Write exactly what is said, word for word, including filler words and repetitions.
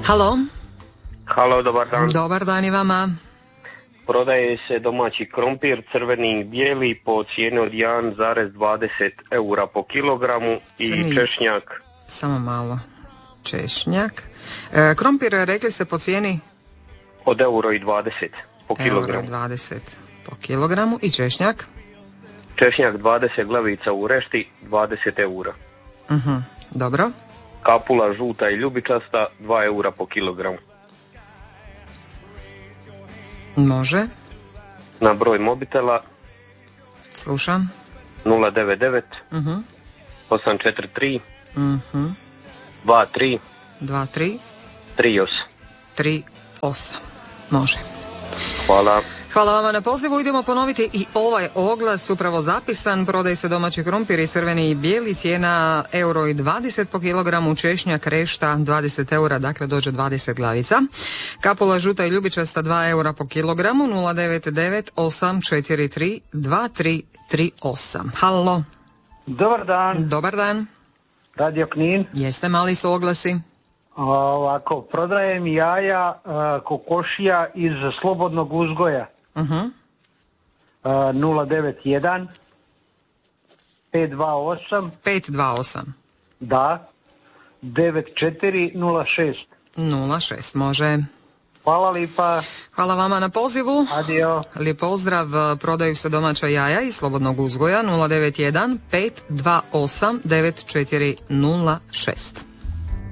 Halo? Halo, dobar dan. Dobar dan i vama. Prodaje se domaći krompir, crveni i bijeli, po cijeni od jedan zarez dvadeset eura po kilogramu i Crni. češnjak. Samo malo. Češnjak. E, krompir, rekli ste po cijeni? Od euro i dvadeset po kilogramu. Euro dvadeset po kilogramu. I češnjak? Češnjak dvadeset glavica u rešti, dvadeset eura. Uh-huh. Dobro. Kapula žuta i ljubičasta, dva eura po kilogramu. Može. Na broj mobitela Slušam. nula devet devet Uh-huh. osam četiri tri Uh-huh. dva tri dva tri tri osam. tri osam. Može. Hvala. Hvala vama na pozivu. Idemo ponoviti i ovaj oglas, upravo zapisan. Prodaje se domaći krompir i crveni i bijeli, cijena euro i dvadeset po kilogramu, češnjak rešta dvadeset eura, dakle dođe dvadeset glavica. Kapula žuta i ljubičasta dva eura po kilogramu, nula devet devet osam četiri tri dva tri tri osam. Halo. Dobar dan, Dobar dan. Radio Knin. Jeste, mali su oglasi. Ovako, prodajem jaja a, kokošija iz slobodnog uzgoja. Uh-huh. A, nula devet jedan pet dva osam pet dva osam da devet četiri nula šest. nula šest, može. Hvala lipa. Hvala vama na pozivu. Adio. Lijep pozdrav, prodaju se domaća jaja iz slobodnog uzgoja nula devet jedan pet dva osam devet četiri nula šest.